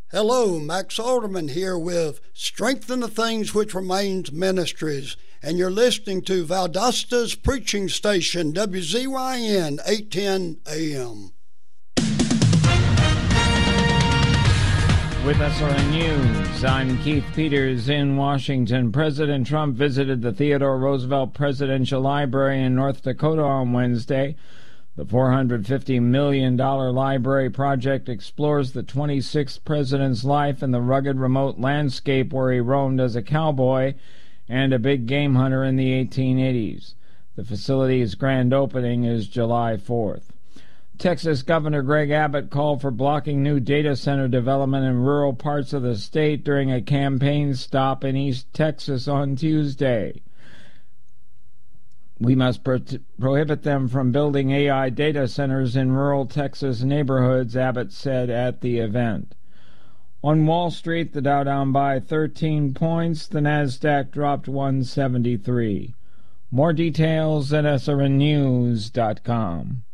Hello, Max Alderman here with Strengthen the Things Which Remains Ministries, and you're listening to Valdosta's preaching station, WZYN 810 AM. With SRN News, I'm Keith Peters in Washington. President Trump visited the Theodore Roosevelt Presidential Library in North Dakota on Wednesday. The $450 million library project explores the 26th president's life in the rugged, remote landscape where he roamed as a cowboy and a big game hunter in the 1880s. The facility's grand opening is July 4th. Texas Governor Greg Abbott called for blocking new data center development in rural parts of the state during a campaign stop in East Texas on Tuesday. We must prohibit them from building AI data centers in rural Texas neighborhoods, Abbott said at the event. On Wall Street, the Dow down by 13 points, the Nasdaq dropped 173. More details at srnnews.com.